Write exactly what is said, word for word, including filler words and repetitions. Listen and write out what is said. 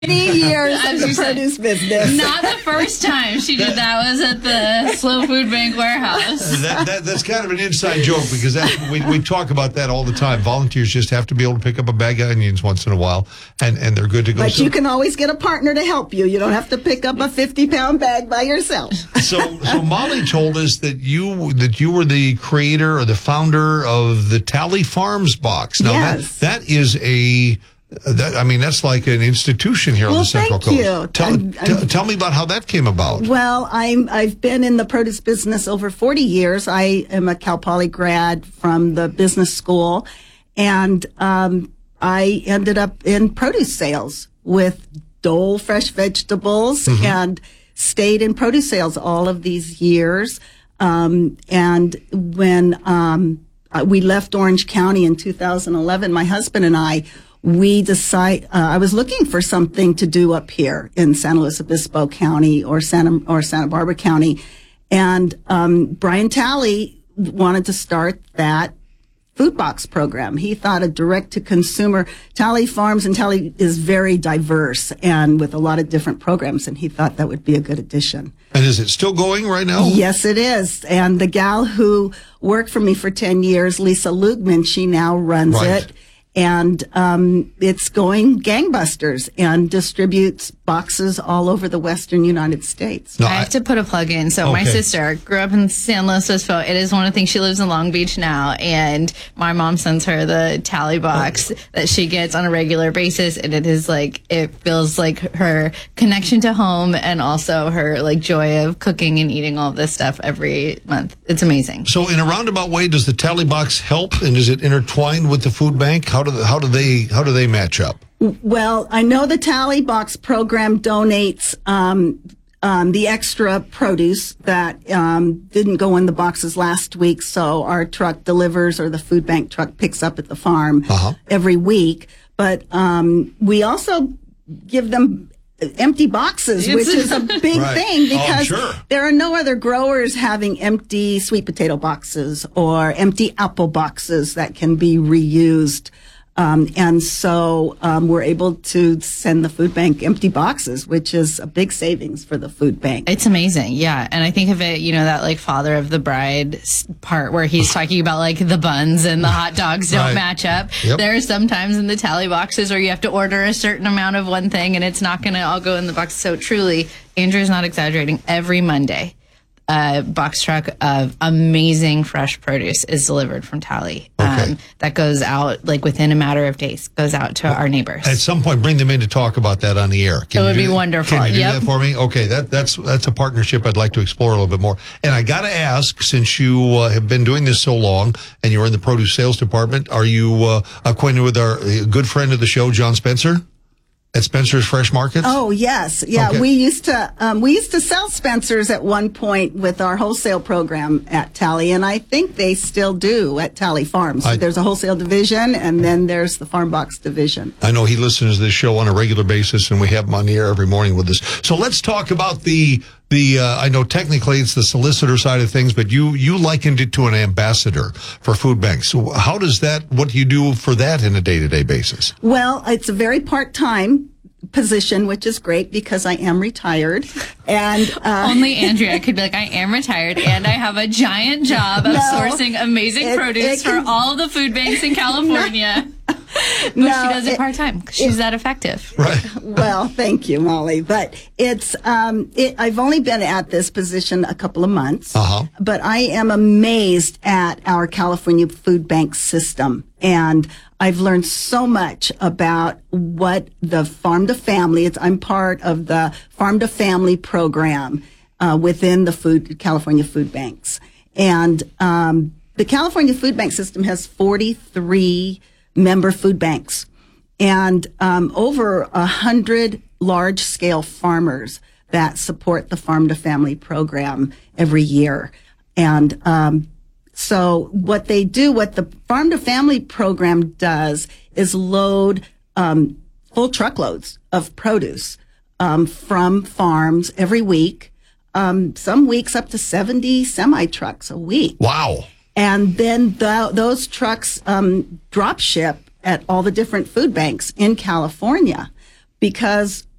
Many years of the produce business. Not the first time she did that was at the Slow Food Bank warehouse. That, that, that's kind of an inside joke because that's, we, we talk about that all the time. Volunteers just have to be able to pick up a bag of onions once in a while, and, and they're good to go. But so, you can always get a partner to help you. You don't have to pick up a fifty-pound bag by yourself. So, so Molly told us that you that you were the creator or the founder of the Tally Farms box. Now, yes. that, that is a... That, I mean, that's like an institution here well, on the Central thank Coast. You. Tell, I'm, t- I'm, tell me about how that came about. Well, I'm, I've been in the produce business over forty years. I am a Cal Poly grad from the business school, and um, I ended up in produce sales with Dole Fresh Vegetables mm-hmm. and stayed in produce sales all of these years. Um, and when um, we left Orange County in two thousand eleven, my husband and I We decide. Uh, I was looking for something to do up here in San Luis Obispo County or Santa or Santa Barbara County, and um, Brian Tally wanted to start that food box program. He thought a direct to consumer. Tally Farms and Tally is very diverse and with a lot of different programs, and he thought that would be a good addition. And is it still going right now? Yes, it is. And the gal who worked for me for ten years, Lisa Lugman, she now runs right. it. And um, it's going gangbusters and distributes boxes all over the western United States. No, I have to put a plug in. So okay. my sister grew up in San Luis Obispo. It is one of the things. She lives in Long Beach now, and my mom sends her the Tally box oh. that she gets on a regular basis, and it is like it feels like her connection to home and also her like joy of cooking and eating all this stuff every month. It's amazing. So in a roundabout way, does the Tally box help, and is it intertwined with the food bank? How How do, how do they how do they match up? Well, I know the Tally Box program donates um, um, the extra produce that um, didn't go in the boxes last week, so our truck delivers or the food bank truck picks up at the farm uh-huh. every week. But um, we also give them empty boxes, which is a big right. thing because oh, sure. there are no other growers having empty sweet potato boxes or empty apple boxes that can be reused. Um, and so um, we're able to send the food bank empty boxes, which is a big savings for the food bank. It's amazing, yeah. And I think of it, you know, that like father of the bride part where he's talking about like the buns and the hot dogs don't right. match up. Yep. There are sometimes in the Tally boxes where you have to order a certain amount of one thing and it's not going to all go in the box. So truly, Andrew's not exaggerating. Every Monday, a box truck of amazing fresh produce is delivered from Tally. Okay. Um, that goes out like within a matter of days, goes out to well, our neighbors. At some point, bring them in to talk about that on the air. Can it would be that? wonderful. Can you do yep. that for me? Okay, that, that's that's a partnership I'd like to explore a little bit more. And I got to ask, since you uh, have been doing this so long and you're in the produce sales department, are you uh, acquainted with our uh, good friend of the show, John Spencer? At Spencer's Fresh Markets? Oh, yes. Yeah, okay. we used to um, we used to sell Spencer's at one point with our wholesale program at Tally, and I think they still do at Tally Farms. I, there's a wholesale division, and then there's the farm box division. I know he listens to this show on a regular basis, and we have him on the air every morning with us. So let's talk about the the. Uh, I know technically it's the solicitor side of things, but you you likened it to an ambassador for food banks. So how does that? What do you do for that in a day to day basis? Well, it's a very part time position, which is great because I am retired. And uh, only Andrea could be like, I am retired and I have a giant job of no, sourcing amazing it, produce it can, for all the food banks in California. No, but no, she does it, it part time. She's it, that effective. Right. Well, thank you, Molly. But it's um, it, I've only been at this position a couple of months. Uh-huh. But I am amazed at our California food bank system, and I've learned so much about what the farm to family. It's I'm part of the farm to family program uh, within the food California food banks, and um, the California food bank system has forty-three member food banks and um, over a hundred large scale farmers that support the farm to family program every year. And um, so what they do, what the farm to family program does is load um, full truckloads of produce um, from farms every week, um, some weeks up to seventy semi trucks a week. Wow. And then the, those trucks um, drop ship at all the different food banks in California. because